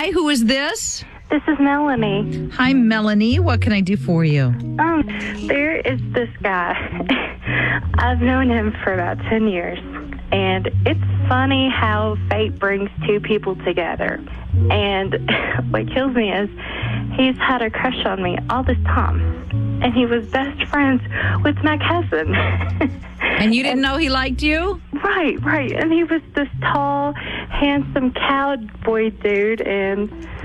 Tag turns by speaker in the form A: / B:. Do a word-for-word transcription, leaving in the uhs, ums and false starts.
A: Hi, who is this?
B: This is Melanie.
A: Hi, Melanie. What can I do for you?
B: Um, there is this guy. I've known him for about ten years. And it's funny how fate brings two people together. And what kills me is he's had a crush on me all this time. And he was best friends with my cousin.
A: And you didn't know he liked you?
B: Right, right. And he was this tall, handsome cowboy dude. And